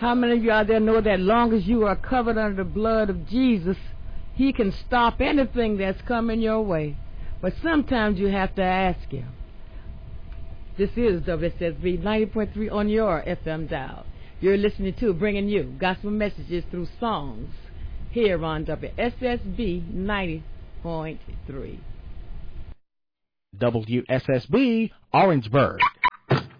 How many of you out there know that long as you are covered under the blood of Jesus, he can stop anything that's coming your way? But sometimes you have to ask him. This is WSSB 90.3 on your FM dial. You're listening to Bringing You Gospel Messages Through Songs here on WSSB 90.3. WSSB Orangeburg.